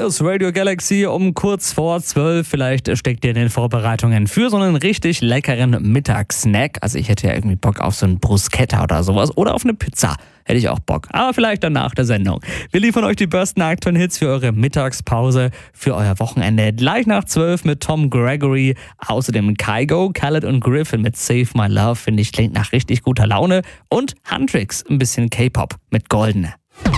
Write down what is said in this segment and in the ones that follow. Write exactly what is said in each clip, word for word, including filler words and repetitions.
Hier ist Radio Galaxy um kurz vor zwölf. Vielleicht steckt ihr in den Vorbereitungen für so einen richtig leckeren Mittagssnack. Also ich hätte ja irgendwie Bock auf so ein Bruschetta oder sowas. Oder auf eine Pizza. Hätte ich auch Bock. Aber vielleicht dann nach der Sendung. Wir liefern euch die besten aktuellen Hits für eure Mittagspause, für euer Wochenende. Gleich nach zwölf mit Tom Gregory. Außerdem Kygo, Khaled und Griffin mit Save My Love. Finde ich, klingt nach richtig guter Laune. Und Huntrix, ein bisschen K-Pop mit Golden.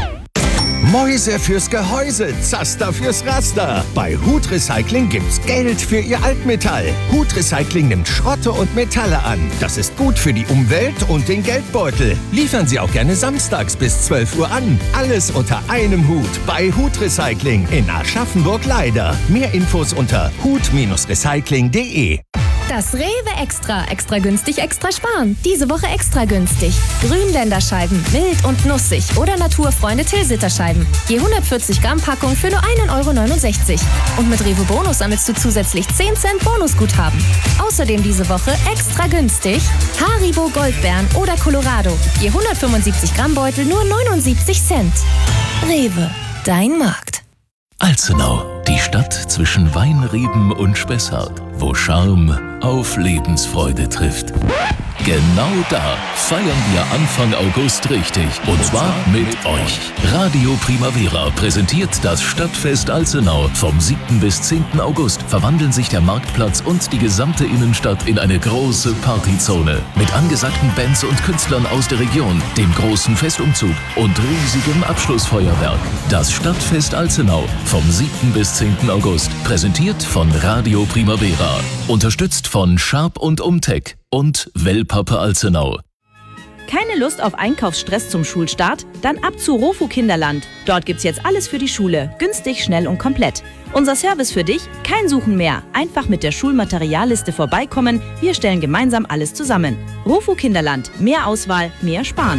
Mäuse fürs Gehäuse, Zaster fürs Raster. Bei Hut Recycling gibt's Geld für Ihr Altmetall. Hut Recycling nimmt Schrotte und Metalle an. Das ist gut für die Umwelt und den Geldbeutel. Liefern Sie auch gerne samstags bis zwölf Uhr an. Alles unter einem Hut bei Hut Recycling in Aschaffenburg-Leider. Mehr Infos unter hut recycling punkt de. Das Rewe Extra. Extra günstig, extra sparen. Diese Woche extra günstig. Grünländerscheiben, wild und nussig oder Naturfreunde Tilsiterscheiben. Je hundertvierzig Gramm Packung für nur ein Euro neunundsechzig. Und mit Rewe Bonus sammelst du zusätzlich zehn Cent Bonusguthaben. Außerdem diese Woche extra günstig Haribo Goldbeeren oder Colorado. Je hundertfünfundsiebzig Gramm Beutel nur neunundsiebzig Cent. Rewe, dein Markt. Alzenau, die Stadt zwischen Weinreben und Spessart, wo Charme auf Lebensfreude trifft. Genau da feiern wir Anfang August richtig. Und zwar mit euch. Radio Primavera präsentiert das Stadtfest Alzenau. Vom siebten bis zehnten August verwandeln sich der Marktplatz und die gesamte Innenstadt in eine große Partyzone. Mit angesagten Bands und Künstlern aus der Region, dem großen Festumzug und riesigem Abschlussfeuerwerk. Das Stadtfest Alzenau vom siebten bis zehnten August. Präsentiert von Radio Primavera. Unterstützt von Sharp und Umtech und Wellpappe Alzenau. Keine Lust auf Einkaufsstress zum Schulstart? Dann ab zu Rofu Kinderland. Dort gibt's jetzt alles für die Schule. Günstig, schnell und komplett. Unser Service für dich? Kein Suchen mehr. Einfach mit der Schulmaterialliste vorbeikommen. Wir stellen gemeinsam alles zusammen. Rofu Kinderland. Mehr Auswahl, mehr Sparen.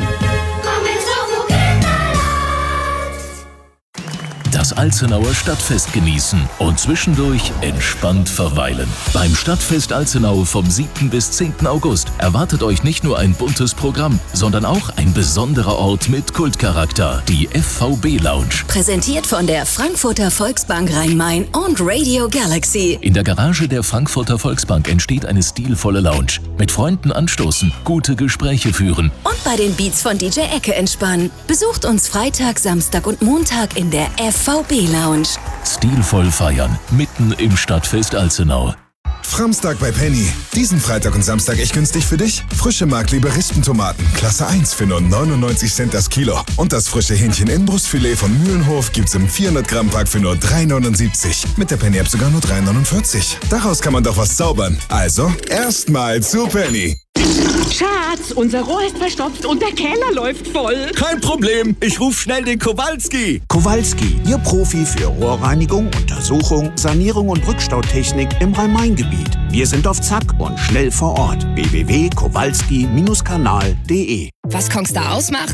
Das Alzenauer Stadtfest genießen und zwischendurch entspannt verweilen. Beim Stadtfest Alzenau vom siebten bis zehnten August erwartet euch nicht nur ein buntes Programm, sondern auch ein besonderer Ort mit Kultcharakter, die F V B Lounge. Präsentiert von der Frankfurter Volksbank Rhein-Main und Radio Galaxy. In der Garage der Frankfurter Volksbank entsteht eine stilvolle Lounge. Mit Freunden anstoßen, gute Gespräche führen. Und bei den Beats von D J Ecke entspannen. Besucht uns Freitag, Samstag und Montag in der F V B Lounge. Stilvoll feiern, mitten im Stadtfest Alzenau. Framstag bei Penny. Diesen Freitag und Samstag echt günstig für dich? Frische Markliebe Rispentomaten, Klasse eins für nur neunundneunzig Cent das Kilo. Und das frische Hähnchen-Innenbrustfilet von Mühlenhof gibt's im vierhundert Gramm Pack für nur drei neunundsiebzig. Mit der Penny-App sogar nur drei neunundvierzig. Daraus kann man doch was zaubern. Also, erstmal zu Penny. Schatz, unser Rohr ist verstopft und der Keller läuft voll. Kein Problem, ich ruf schnell den Kowalski. Kowalski, Ihr Profi für Rohrreinigung, Untersuchung, Sanierung und Rückstautechnik im Rhein-Main-Gebiet. Wir sind auf Zack und schnell vor Ort. w w w punkt kowalski Bindestrich kanal punkt de. Was kannst du ausmachen?